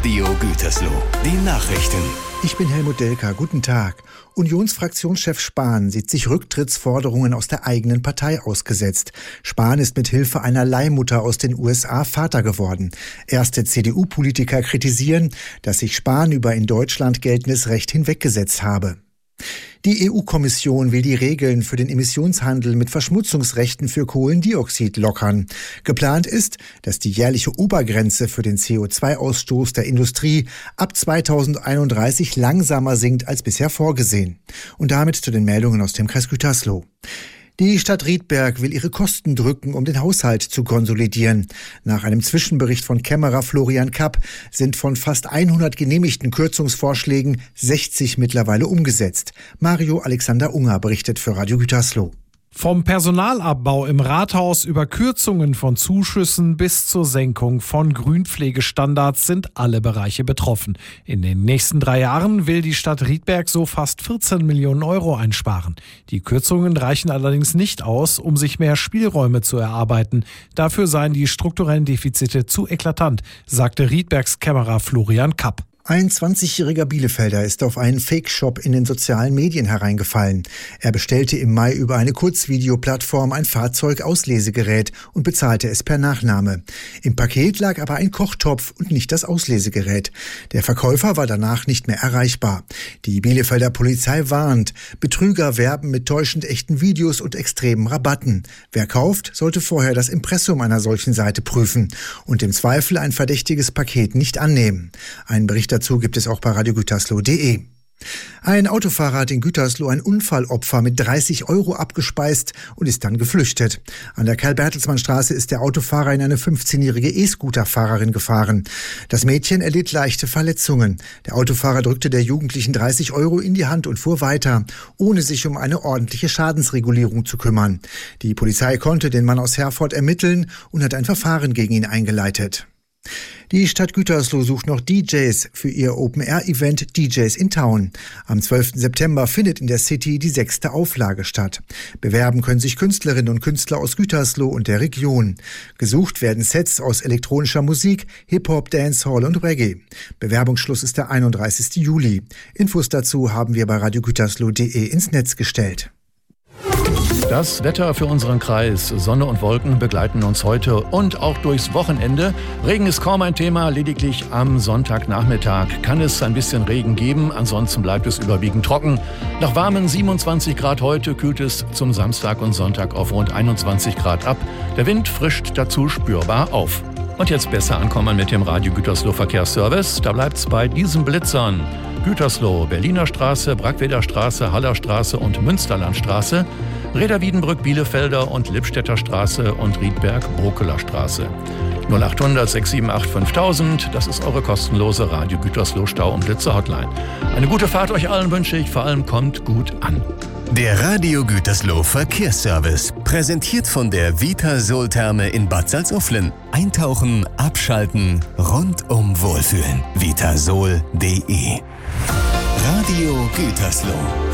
Radio Gütersloh, die Nachrichten. Ich bin Helmut Delker, guten Tag. Unionsfraktionschef Spahn sieht sich Rücktrittsforderungen aus der eigenen Partei ausgesetzt. Spahn ist mit Hilfe einer Leihmutter aus den USA Vater geworden. Erste CDU-Politiker kritisieren, dass sich Spahn über in Deutschland geltendes Recht hinweggesetzt habe. Die EU-Kommission will die Regeln für den Emissionshandel mit Verschmutzungsrechten für Kohlendioxid lockern. Geplant ist, dass die jährliche Obergrenze für den CO2-Ausstoß der Industrie ab 2031 langsamer sinkt als bisher vorgesehen. Und damit zu den Meldungen aus dem Kreis Gütersloh. Die Stadt Riedberg will ihre Kosten drücken, um den Haushalt zu konsolidieren. Nach einem Zwischenbericht von Kämmerer Florian Kapp sind von fast 100 genehmigten Kürzungsvorschlägen 60 mittlerweile umgesetzt. Mario Alexander Unger berichtet für Radio Gütersloh. Vom Personalabbau im Rathaus über Kürzungen von Zuschüssen bis zur Senkung von Grünpflegestandards sind alle Bereiche betroffen. In den nächsten 3 Jahren will die Stadt Riedberg so fast 14 Millionen Euro einsparen. Die Kürzungen reichen allerdings nicht aus, um sich mehr Spielräume zu erarbeiten. Dafür seien die strukturellen Defizite zu eklatant, sagte Riedbergs Kämmerer Florian Kapp. Ein 20-jähriger Bielefelder ist auf einen Fake-Shop in den sozialen Medien hereingefallen. Er bestellte im Mai über eine Kurzvideoplattform ein Fahrzeugauslasegerät und bezahlte es per Nachname. Im Paket lag aber ein Kochtopf und nicht das Auslesegerät. Der Verkäufer war danach nicht mehr erreichbar. Die Bielefelder Polizei warnt, Betrüger werben mit täuschend echten Videos und extremen Rabatten. Wer kauft, sollte vorher das Impressum einer solchen Seite prüfen und im Zweifel ein verdächtiges Paket nicht annehmen. Ein Bericht dazu gibt es auch bei radiogütersloh.de. Ein Autofahrer hat in Gütersloh ein Unfallopfer mit 30 Euro abgespeist und ist dann geflüchtet. An der Karl-Bertelsmann-Straße ist der Autofahrer in eine 15-jährige E-Scooter-Fahrerin gefahren. Das Mädchen erlitt leichte Verletzungen. Der Autofahrer drückte der Jugendlichen 30 Euro in die Hand und fuhr weiter, ohne sich um eine ordentliche Schadensregulierung zu kümmern. Die Polizei konnte den Mann aus Herford ermitteln und hat ein Verfahren gegen ihn eingeleitet. Die Stadt Gütersloh sucht noch DJs für ihr Open-Air-Event DJs in Town. Am 12. September findet in der City die 6. Auflage statt. Bewerben können sich Künstlerinnen und Künstler aus Gütersloh und der Region. Gesucht werden Sets aus elektronischer Musik, Hip-Hop, Dancehall und Reggae. Bewerbungsschluss ist der 31. Juli. Infos dazu haben wir bei radiogütersloh.de ins Netz gestellt. Das Wetter für unseren Kreis. Sonne und Wolken begleiten uns heute und auch durchs Wochenende. Regen ist kaum ein Thema, lediglich am Sonntagnachmittag kann es ein bisschen Regen geben. Ansonsten bleibt es überwiegend trocken. Nach warmen 27 Grad heute kühlt es zum Samstag und Sonntag auf rund 21 Grad ab. Der Wind frischt dazu spürbar auf. Und jetzt besser ankommen mit dem Radio Gütersloh Verkehrsservice. Da bleibt's bei diesen Blitzern. Gütersloh, Berliner Straße, Brackweder Straße, Haller Straße und Münsterlandstraße. Reda-Wiedenbrück, Bielefelder und Lippstädter Straße und Riedberg-Brokeler Straße. 0800 678 5000, das ist eure kostenlose Radio Gütersloh Stau- und Blitzer-Hotline. Eine gute Fahrt euch allen wünsche ich, vor allem kommt gut an. Der Radio Gütersloh Verkehrsservice, präsentiert von der Vitasol-Therme in Bad Salzuflen. Eintauchen, abschalten, rundum wohlfühlen. Vitasol.de. Radio Gütersloh.